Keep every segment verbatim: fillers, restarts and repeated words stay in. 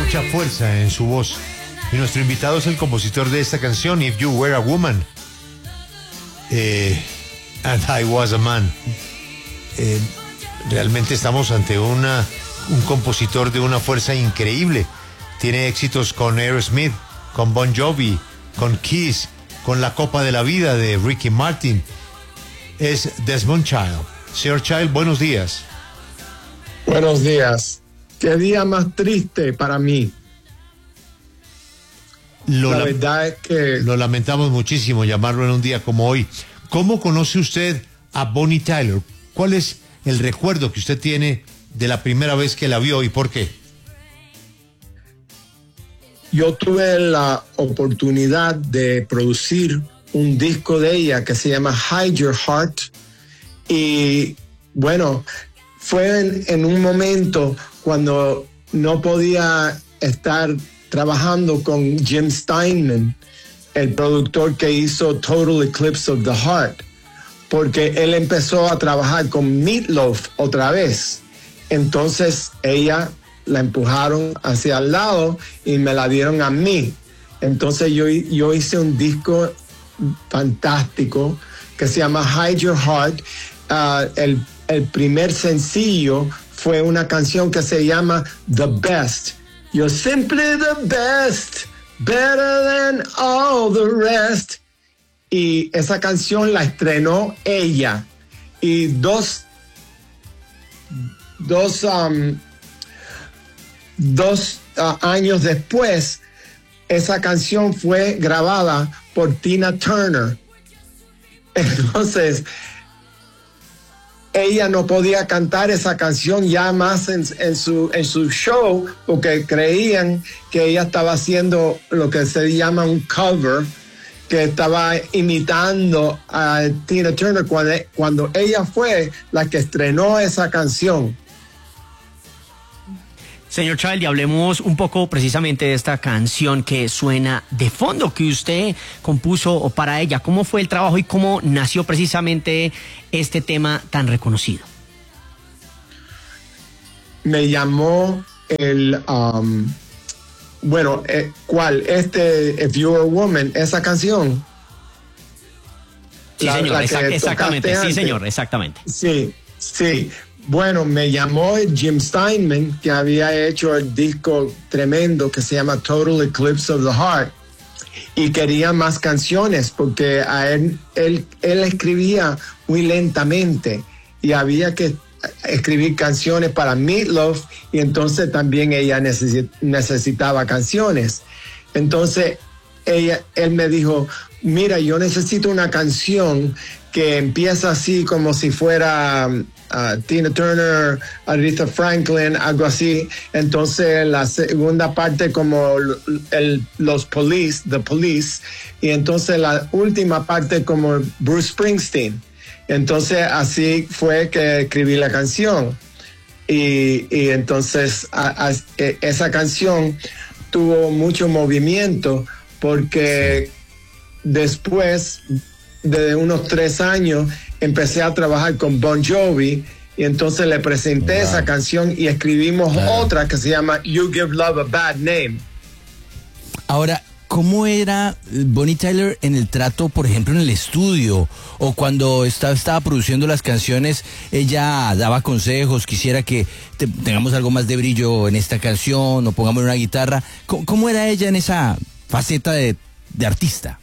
mucha fuerza en su voz. Y nuestro invitado es el compositor de esta canción, If You Were a Woman. Eh, and I Was a Man. Eh, realmente estamos ante una, un compositor de una fuerza increíble. Tiene éxitos con Aerosmith, con Bon Jovi, con Kiss, con La Copa de la Vida de Ricky Martin. Es Desmond Child. Señor Child, buenos días. Buenos días. Qué día más triste para mí. Lo la la- verdad es que Lo lamentamos muchísimo llamarlo en un día como hoy. ¿Cómo conoce usted a Bonnie Tyler? ¿Cuál es el recuerdo que usted tiene de la primera vez que la vio y por qué? yo tuve la oportunidad de producir un disco de ella que se llama Hide Your Heart. Y bueno, fue en, en un momento cuando no podía estar trabajando con Jim Steinman, el productor que hizo Total Eclipse of the Heart, porque él empezó a trabajar con Meatloaf otra vez. Entonces ella la empujaron hacia el lado y me la dieron a mí. Entonces yo, yo hice un disco fantástico que se llama Hide Your Heart. Uh, el, el primer sencillo fue una canción que se llama The Best. You're simply the best, better than all the rest. Y esa canción la estrenó ella. Y dos, dos, um, dos uh, años después, esa canción fue grabada por Tina Turner. Entonces, ella no podía cantar esa canción ya más en, en, su, en su show porque creían que ella estaba haciendo lo que se llama un cover, que estaba imitando a Tina Turner cuando, cuando ella fue la que estrenó esa canción. Señor Child, y hablemos un poco precisamente de esta canción que suena de fondo, que usted compuso para ella. ¿Cómo fue el trabajo y cómo nació precisamente este tema tan reconocido? Me llamó el... Um, bueno, eh, ¿cuál? Este, If You Were a Woman, esa canción. Sí, La- señor, la que exact- exactamente, tocaste sí, antes. señor, exactamente. Sí, sí. Bueno, me llamó Jim Steinman, que había hecho el disco tremendo que se llama Total Eclipse of the Heart, y quería más canciones porque a él, él, él escribía muy lentamente y había que escribir canciones para Meatloaf, y entonces también ella necesi- necesitaba canciones. Entonces ella, él me dijo, mira, yo necesito una canción que empieza así como si fuera uh, Tina Turner, Aretha Franklin, algo así. Entonces la segunda parte como el, los Police, The Police, y entonces la última parte como Bruce Springsteen. Entonces así fue que escribí la canción. Y, y entonces a, a, esa canción tuvo mucho movimiento porque después de unos tres años empecé a trabajar con Bon Jovi y entonces le presenté Wow. esa canción y escribimos Claro. otra que se llama You Give Love a Bad Name. Ahora, ¿cómo era Bonnie Tyler en el trato, por ejemplo, en el estudio? O cuando estaba, estaba produciendo las canciones, ella daba consejos, quisiera que te- tengamos algo más de brillo en esta canción, o pongamos una guitarra. ¿Cómo, cómo era ella en esa faceta de, de artista?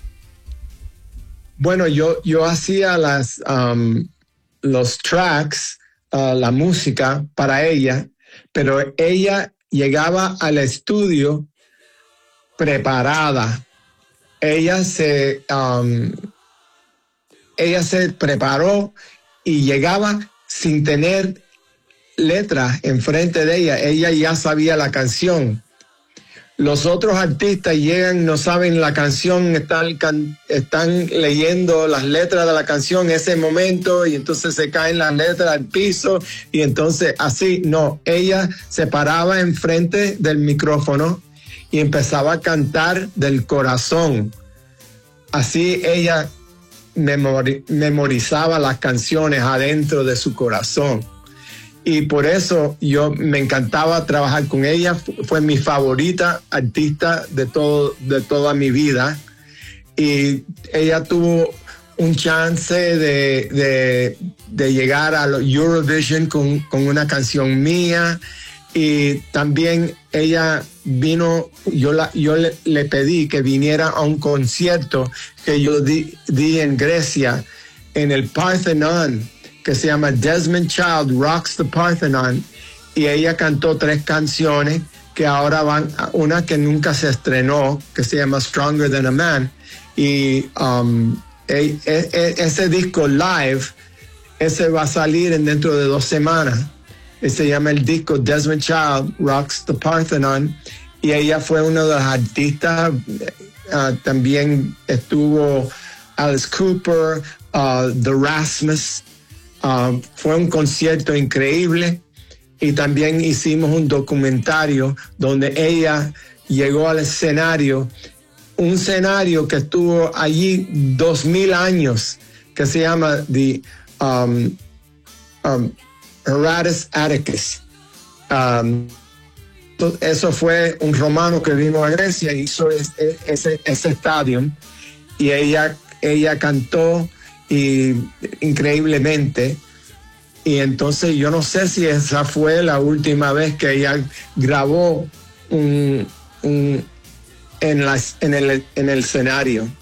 Bueno, yo, yo hacía las, um, los tracks, uh, la música para ella, pero ella llegaba al estudio preparada. Ella se, um, ella se preparó y llegaba sin tener letra enfrente de ella. Ella ya sabía la canción. Los otros artistas llegan, no saben la canción, están, can, están leyendo las letras de la canción en ese momento y entonces se caen las letras al piso y entonces así, no, ella se paraba enfrente del micrófono y empezaba a cantar del corazón. Así ella memori- memorizaba las canciones adentro de su corazón. y por eso yo me encantaba trabajar con ella. Fue mi favorita artista de todo, de toda mi vida, y ella tuvo un chance de, de, de llegar a Eurovision con, con una canción mía, y también ella vino, yo, la, yo le, le pedí que viniera a un concierto que yo di, di en Grecia, en el Parthenon, que se llama Desmond Child Rocks the Parthenon, y ella cantó tres canciones que ahora van, una que nunca se estrenó, que se llama Stronger Than a Man, y um, e, e, ese disco live, ese va a salir en dentro de dos semanas. Se llama el disco Desmond Child Rocks the Parthenon, y ella fue una de las artistas. Uh, también estuvo Alice Cooper, uh, The Rasmus. Uh, fue un concierto increíble, y también hicimos un documentario donde ella llegó al escenario, un escenario que estuvo allí dos mil años, que se llama The um, um, Herodes Atticus. Um, eso fue un romano que vino a Grecia y hizo ese, ese, ese estadio, y ella, ella cantó y, increíblemente. Y entonces yo no sé si esa fue la última vez que ella grabó un, un, en, la, en, el, en el escenario.